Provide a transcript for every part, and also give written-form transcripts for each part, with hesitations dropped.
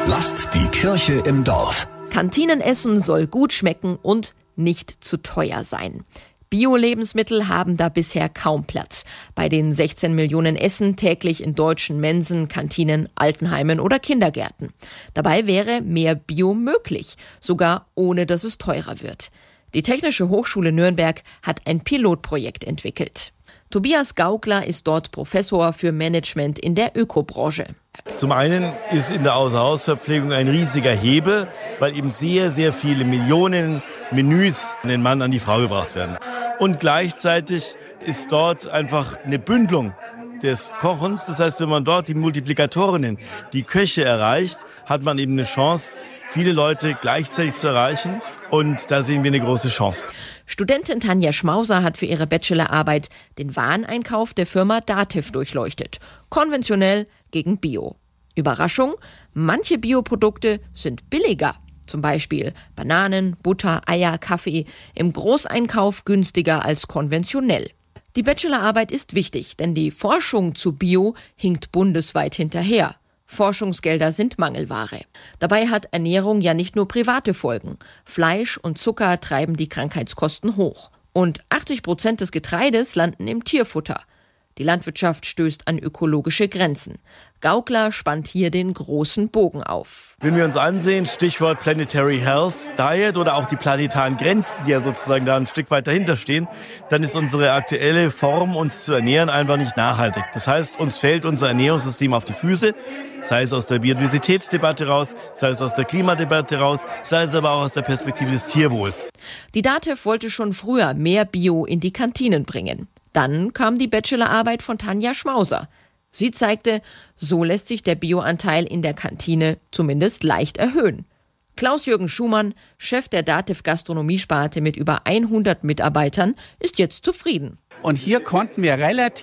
Lasst die Kirche im Dorf. Kantinenessen soll gut schmecken und nicht zu teuer sein. Bio-Lebensmittel haben da bisher kaum Platz. Bei den 16 Millionen Essen täglich in deutschen Mensen, Kantinen, Altenheimen oder Kindergärten. Dabei wäre mehr Bio möglich, sogar ohne dass es teurer wird. Die Technische Hochschule Nürnberg hat ein Pilotprojekt entwickelt. Tobias Gaukler ist dort Professor für Management in der Ökobranche. Zum einen ist in der Außerhausverpflegung ein riesiger Hebel, weil eben sehr, sehr viele Millionen Menüs an den Mann, an die Frau gebracht werden. Und gleichzeitig ist dort einfach eine Bündelung des Kochens. Das heißt, wenn man dort die Multiplikatorinnen, die Köche erreicht, hat man eben eine Chance, viele Leute gleichzeitig zu erreichen. Und da sehen wir eine große Chance. Studentin Tanja Schmauser hat für ihre Bachelorarbeit den Wareneinkauf der Firma Datev durchleuchtet. Konventionell gegen Bio. Überraschung, manche Bioprodukte sind billiger. Zum Beispiel Bananen, Butter, Eier, Kaffee. Im Großeinkauf günstiger als konventionell. Die Bachelorarbeit ist wichtig, denn die Forschung zu Bio hinkt bundesweit hinterher. Forschungsgelder sind Mangelware. Dabei hat Ernährung ja nicht nur private Folgen. Fleisch und Zucker treiben die Krankheitskosten hoch. Und 80% des Getreides landen im Tierfutter. Die Landwirtschaft stößt an ökologische Grenzen. Gaukler spannt hier den großen Bogen auf. Wenn wir uns ansehen, Stichwort Planetary Health Diet oder auch die planetaren Grenzen, die ja sozusagen da ein Stück weit dahinter stehen, dann ist unsere aktuelle Form, uns zu ernähren, einfach nicht nachhaltig. Das heißt, uns fällt unser Ernährungssystem auf die Füße, sei es aus der Biodiversitätsdebatte raus, sei es aus der Klimadebatte raus, sei es aber auch aus der Perspektive des Tierwohls. Die Datev wollte schon früher mehr Bio in die Kantinen bringen. Dann kam die Bachelorarbeit von Tanja Schmauser. Sie zeigte, so lässt sich der Bioanteil in der Kantine zumindest leicht erhöhen. Klaus-Jürgen Schumann, Chef der Datev Gastronomiesparte mit über 100 Mitarbeitern, ist jetzt zufrieden. Und hier konnten wir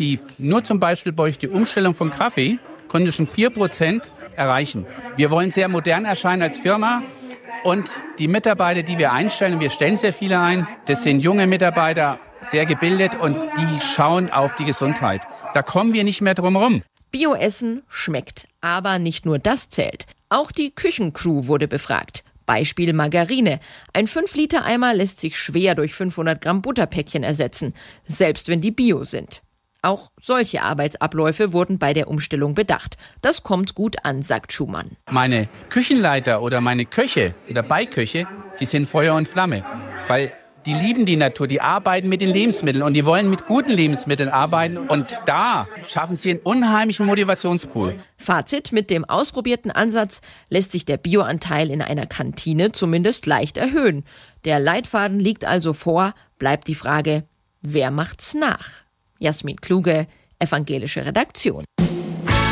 nur zum Beispiel durch die Umstellung von Kaffee, konnten wir schon 4% erreichen. Wir wollen sehr modern erscheinen als Firma. Und die Mitarbeiter, die wir einstellen, wir stellen sehr viele ein, das sind junge Mitarbeiter, sehr gebildet und die schauen auf die Gesundheit. Da kommen wir nicht mehr drum herum. Bioessen schmeckt, aber nicht nur das zählt. Auch die Küchencrew wurde befragt. Beispiel Margarine. Ein 5-Liter-Eimer lässt sich schwer durch 500 Gramm Butterpäckchen ersetzen, selbst wenn die Bio sind. Auch solche Arbeitsabläufe wurden bei der Umstellung bedacht. Das kommt gut an, sagt Schumann. Meine Küchenleiter oder meine Köche oder Beiköche, die sind Feuer und Flamme, weil die lieben die Natur, die arbeiten mit den Lebensmitteln und die wollen mit guten Lebensmitteln arbeiten und da schaffen sie einen unheimlichen Motivationspool. Fazit: Mit dem ausprobierten Ansatz lässt sich der Bioanteil in einer Kantine zumindest leicht erhöhen. Der Leitfaden liegt also vor, bleibt die Frage, wer macht's nach? Jasmin Kluge, Evangelische Redaktion.